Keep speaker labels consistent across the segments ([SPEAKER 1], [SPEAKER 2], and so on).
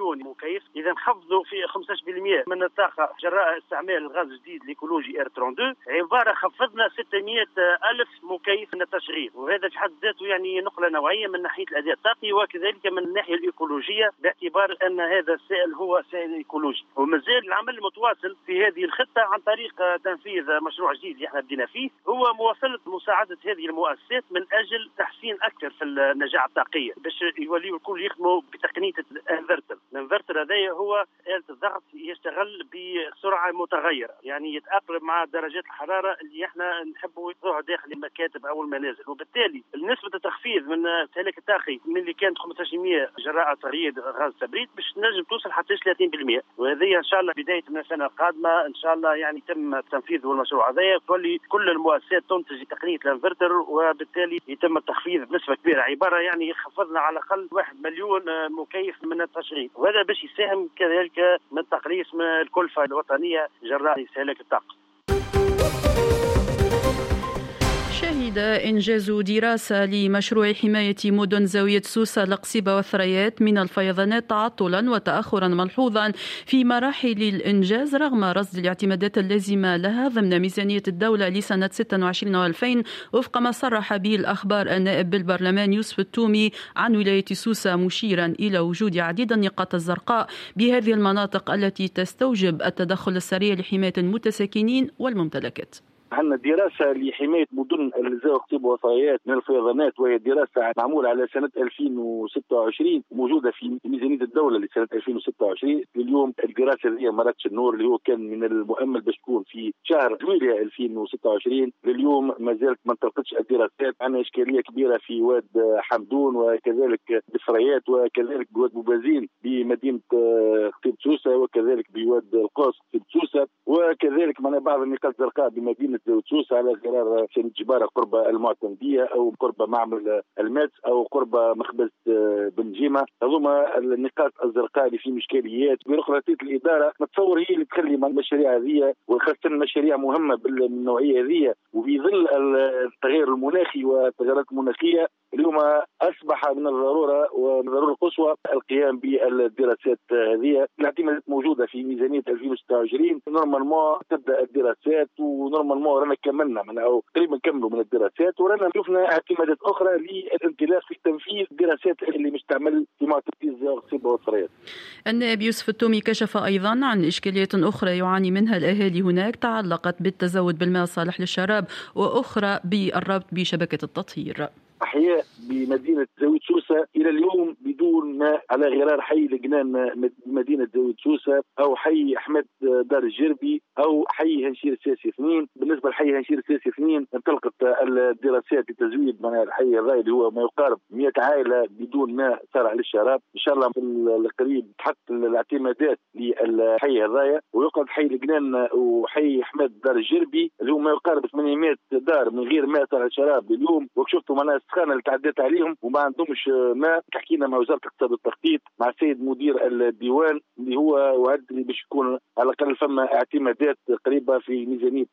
[SPEAKER 1] مليون مكيف. إذا انخفضوا في 15% من الطاقة جراء استعمال الغاز الجديد الإيكولوجي R32، عبارة خفضنا 600 ألف مكيف من التشغيل، وهذا في حد ذاته يعني نقلة نوعية من ناحية الأداء الطاقي وكذلك من الناحية الإيكولوجية، باعتبار أن هذا السائل هو سائل إيكولوجي. ومازال العمل متواصل في هذه الخطة عن طريق تنفيذ مشروع جديد اللي احنا بدينا فيه، هو مواصلة مساعدة هذه المؤسسات من أجل تحسين أكثر في النجاعة الطاقية، باش يوليوا الكل يخدموا بتقنية الانفرتر. الانفرتر هذا هو آلة الضغط يشتغل بسرعة متغيرة، يعني يتأقلم مع درجات الحرارة اللي احنا نحبوا يطلعوا داخل المكاتب أو المنازل، وبالتالي نسبة التخفيض من الاستهلاك الطاقي من اللي كانت 15% جراء تغيير غاز التبريد باش تنجم توصل حتى 30%. وهذه إن شاء الله بداية من السنة القادمة إن شاء الله يعني يتم تنفيذ المشروع هذا، تولي كل المؤسسات تنتج تقنية الانفرتر، وبالتالي يتم التخفيض بنسبة كبيرة، عبارة يعني خفضنا على الأقل 1 مليون مكيف من التشغيل، وهذا باش يساهم كذلك من تقليص من الكلفة الوطنية جراء استهلاك الطاقة.
[SPEAKER 2] شهد إنجاز دراسة لمشروع حماية مدن زاوية سوسة القصيبة والثريات من الفيضانات تعطلا وتأخرا ملحوظا في مراحل الإنجاز رغم رصد الاعتمادات اللازمة لها ضمن ميزانية الدولة لسنة 26 و2000، وفق ما صرح به الأخبار النائب بالبرلمان يوسف التومي عن ولاية سوسة، مشيرا إلى وجود عديد النقاط الزرقاء بهذه المناطق التي تستوجب التدخل السريع لحماية المتساكنين والممتلكات.
[SPEAKER 3] عندنا دراسة لحماية مدن الزاوية القصيبة والثريات من الفيضانات، وهي دراسة معمولة على سنة 2026 موجودة في ميزانية الدولة لسنة 2026. اليوم الدراسة هذه ما راتش النور، اللي هو كان من المؤمل باش تكون في شهر جويلية 2026. لليوم ما زالت ما انطلقتش الدراسات. عندنا إشكالية كبيرة في واد حمدون وكذلك بالثريات وكذلك بواد بوبازين بمدينة قصيبة سوسة وكذلك بواد القوس قصيبة سوسة، وكذلك معنا بعض النقاط الزرقاء بمدينة سوسة على غرار سن جبارة قرب المعتمدية أو قرب معمل المات أو قرب مخبز بن جيمة. هذوما النقاط الزرقاء اللي في إشكاليات. بيروقراطية الإدارة نتصور هي اللي تخلي من المشاريع هذه، وخاصة مشاريع مهمة بالنوعية هذه، وفي ظل التغير المناخي والتغيرات المناخية اليوم أصبح من الضرورة ومن الضرورة القصوى القيام بالدراسات هذه. الاعتمادات موجودة في ميزانية 2026. نورمالمون تبدأ الدراسات، ونورمالمون رانا كملنا أو تقريبا كملوا من الدراسات، ورانا شفنا اعتمادات أخرى للانطلاق في تنفيذ الدراسات اللي مش تعمل في منطقة الزاوية القصيبة والثريات.
[SPEAKER 2] النائب يوسف التومي كشف أيضا عن إشكاليات أخرى يعاني منها الأهالي هناك تعلقت بالتزود بالماء الصالح للشراب، وأخرى بالربط بشبكة التطهير.
[SPEAKER 3] أحياء بمدينة زاوية سوسة إلى اليوم بدون ماء، على غرار حي لقنان مدينة زاوية سوسة أو حي أحمد دار الجربي أو حي هنشير السياسي 2. بالنسبة لحي هنشير السياسي 2 انطلقت الدراسات لتزويد من الحي هذا اللي هو ما يقارب 100 عائلة بدون ماء صالح للشراب. إن شاء الله في القريب تحط الاعتمادات للحي هذايا، ويقعد حي لقنان وحي أحمد دار الجربي اللي هو ما يقارب 800 دار من غير ماء صالح للشراب اليوم. وشفتوا معنا السخانة اللي تعديت عليهم وما عندهمش ماء. حكينا مع وزارة الاقتصاد والتخطيط مع السيد مدير الديوان اللي هو وعد لي باش يكون على الأقل فما اعتمادات قريبة في ميزانية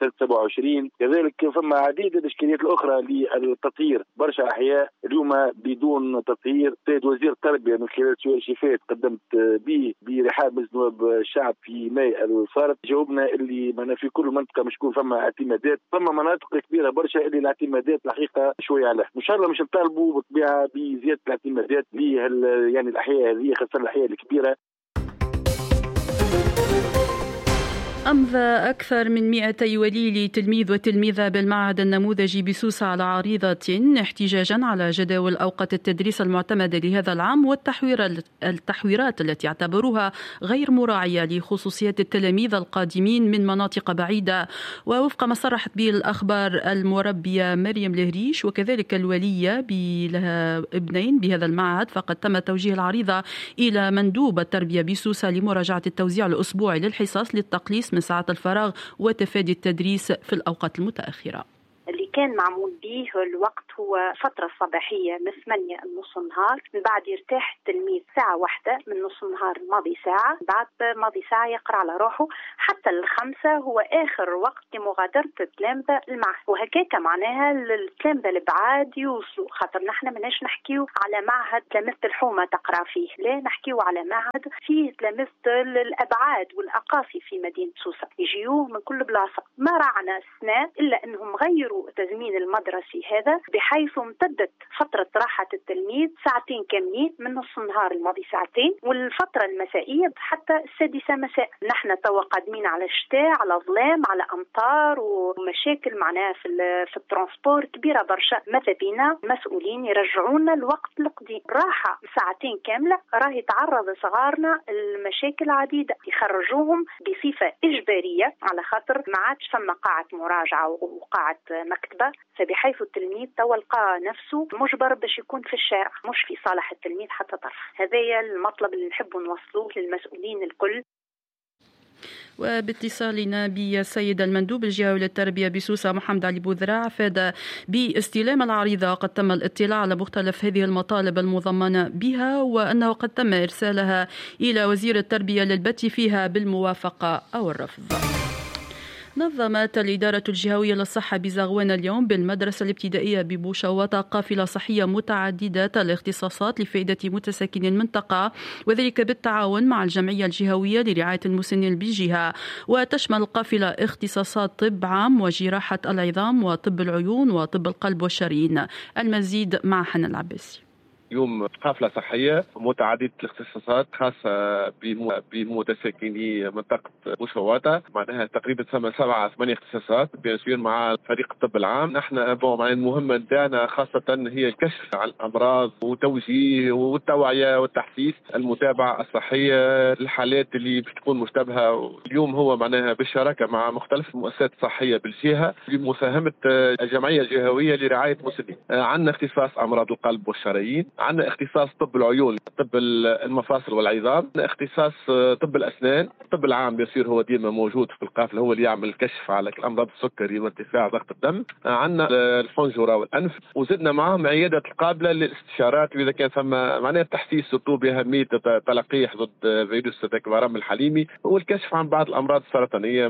[SPEAKER 3] 27. كذلك فما عديد الإشكاليات الأخرى للتطهير. برشا أحياء اليوم بدون تطهير. السيد وزير التربية من خلال سؤال شفاف قدمت به برحاب مجلس نواب الشعب في ماي الفارط جاوبنا اللي معنا في كل منطقة مش يكون فما اعتمادات. فما مناطق كبيرة برشا اللي الاعتمادات الحقيقة شوية على إن شاء الله مش نطالبوا بالطبيعة بزيادة الاعتمادات يعني الأحياء هذه خاصة الأحياء الكبيرة.
[SPEAKER 2] أمضى أكثر من 200 ولي تلميذ وتلميذة بالمعهد النموذجي بسوسة على عريضة احتجاجا على جداول أوقات التدريس المعتمدة لهذا العام والتحويرات التي اعتبروها غير مراعية لخصوصيات التلاميذ القادمين من مناطق بعيدة. ووفق ما صرحت به الأخبار المربية مريم الهريش وكذلك الولية لها ابنين بهذا المعهد، فقد تم توجيه العريضة إلى مندوب التربية بسوسة لمراجعة التوزيع الأسبوعي للحصص للتقليص من ساعات الفراغ وتفادي التدريس في الأوقات المتأخرة.
[SPEAKER 4] اللي كان معمول به الوقت هو فترة صباحية من 8 لنص النهار، من بعد يرتاح التلميذ ساعة واحدة من نص النهار ماضي ساعة، بعد ماضي ساعة يقرأ على روحه حتى 5 هو آخر وقت لمغادرة التلامذة المعهد. وهكاك معناها التلامذة البعاد يوصلوا، خاطر نحن مناش نحكيو على معهد تلامذة الحومة تقرأ فيه، لا نحكيو على معهد فيه تلامذة الأبعاد والأقاصي في مدينة سوسة يجيوه من كل بلاصة. ما رعنا السنة إلا أنهم غيروا التزمين المدرسي هذا بحيث امتدت فترة راحة التلميذ 2 ساعة كاملين من نص النهار الماضي 2 ساعة، والفترة المسائية حتى 6 مساء. نحن توا قادمين على الشتاء، على ظلام، على أمطار ومشاكل معناها في الترانسبور كبيرة برشا. ماذا بينا مسؤولين يرجعونا الوقت القديم. راحة 2 ساعة كاملة راهي تعرض صغارنا المشاكل عديدة، يخرجوهم بصفة إجبارية على خاطر ما عادش فما قاعة مراجعة وقاعة مكتبة، فبحيث التلميذ تلقى نفسه مجبر باش يكون في الشارع، مش في صالح التلميذ حتى طرف. هذا المطلب اللي نحب نوصلوه للمسؤولين الكل.
[SPEAKER 2] وباتصالنا بالسيد المندوب الجهوي للتربية بسوسة محمد علي بوذراع، فاد باستلام العريضة قد تم الاطلاع على مختلف هذه المطالب المضمنة بها، وأنه قد تم إرسالها إلى وزير التربية للبت فيها بالموافقة أو الرفض. نظمت الإدارة الجهوية للصحة بزغوان اليوم بالمدرسة الابتدائية ببوشواطة قافلة صحية متعددة الاختصاصات لفائدة متساكني المنطقة، وذلك بالتعاون مع الجمعية الجهوية لرعاية المسنين بالجهة، وتشمل القافلة اختصاصات طب عام وجراحة العظام وطب العيون وطب القلب والشرايين. المزيد مع حنان العباسي.
[SPEAKER 5] يوم قافلة صحية متعددة الاختصاصات خاصة بمتساكني منطقة بوشواطة، معناها تقريبا 7-8 اختصاصات بيصير مع فريق الطب العام. نحن المهمة نتاعنا خاصة هي الكشف عن الأمراض وتوجيه والتوعية والتحسيس، المتابعة الصحية للحالات اللي بتكون مشتبهة. اليوم هو معناها بالشراكة مع مختلف المؤسسات الصحية بالجهة بمساهمة الجمعية الجهوية لرعاية المسنين. عندنا اختصاص أمراض القلب والشرايين، عندنا اختصاص طب العيون، طب المفاصل والعظام، اختصاص طب الأسنان. الطب العام بيصير هو ديما موجود في القافلة، هو اللي يعمل الكشف على الأمراض السكري وارتفاع ضغط الدم. عندنا الحنجرة والأنف، وزدنا معهم عيادة القابلة للاستشارات وإذا كان ثم معناها التحسيس سورتو بأهمية تلقيح ضد فيروس تكبارم الحليمي والكشف عن بعض الأمراض السرطانية.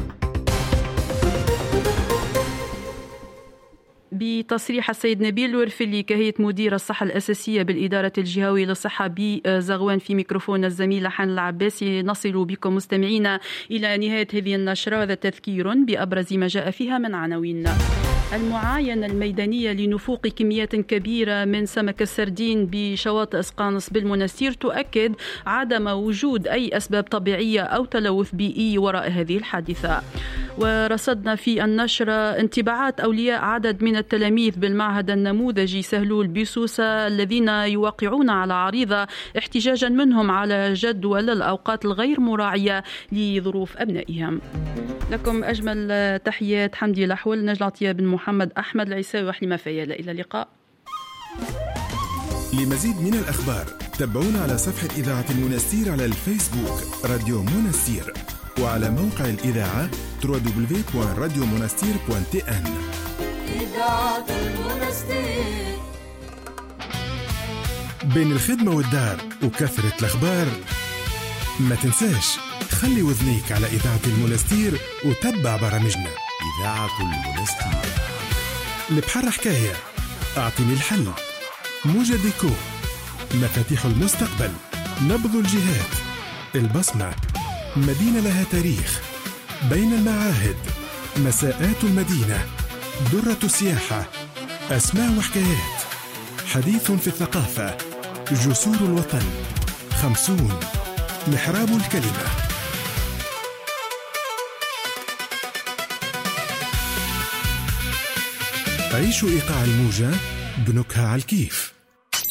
[SPEAKER 2] بتصريح السيد نبيل ورفلي كهيئة مدير الصحة الأساسية بالإدارة الجهوية للصحة بزغوان في ميكروفون الزميلة حنان العباسي، نصل بكم مستمعينا إلى نهاية هذه النشرة. هذا تذكير بأبرز ما جاء فيها من عناوين. المعاينة الميدانية لنفوق كميات كبيرة من سمك السردين بشواطئ اسقانص بالمنستير تؤكد عدم وجود أي أسباب طبيعية أو تلوث بيئي وراء هذه الحادثة. ورصدنا في النشرة انتباعات أولياء عدد من التلاميذ بالمعهد النموذجي سهلول بسوسة الذين يوقعون على عريضة احتجاجا منهم على جدول الأوقات الغير مراعية لظروف أبنائهم. لكم أجمل تحيات حمدي لحول، نجلة عطية بن محمد، أحمد العيساوي وحليمة فيالة. إلى اللقاء.
[SPEAKER 6] لمزيد من الأخبار تابعونا على صفحة إذاعة المنستير على الفيسبوك راديو منستير، وعلى موقع الإذاعة www.radiomonastir.tn. إذاعة المنستير. بين الخدمة والدار وكثرة الأخبار ما تنساش خلي وذنيك على إذاعة المنستير وتبع برامجنا. إذاعة المنستير. البحر حكاية، أعطني الحل، موجة ديكو، مفاتيح المستقبل، نبض الجهات، البصمة، مدينة لها تاريخ، بين المعاهد، مساءات المدينة، درة السياحة، أسماء وحكايات، حديث في الثقافة، جسور الوطن، 50، محراب الكلمة. عيشوا إيقاع الموجة بنكهة على الكيف.